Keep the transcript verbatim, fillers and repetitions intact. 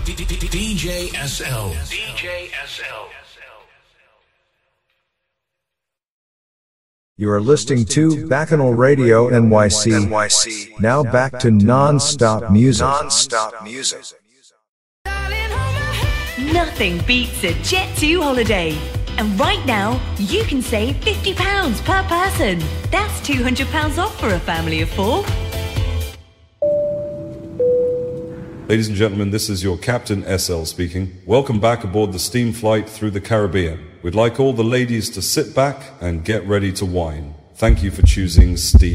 D J S L. D J S L. You are listening to Bacchanal Radio N Y C. N Y C. Now back to non-stop music. Non-stop music. Nothing beats a Jet two holiday. And right now, you can save fifty pounds per person. That's two hundred pounds off for a family of four. Ladies and gentlemen, this is your Captain S L speaking. Welcome back aboard the steam flight through the Caribbean. We'd like all the ladies to sit back and get ready to wine. Thank you for choosing Steve.